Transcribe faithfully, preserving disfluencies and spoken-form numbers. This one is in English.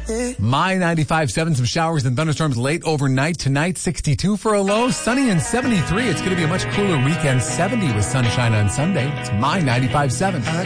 My ninety-five point seven, some showers and thunderstorms late overnight. Tonight, sixty-two for a low, sunny and seventy-three. It's going to be a much cooler weekend, seventy with sunshine on Sunday. It's My ninety-five point seven.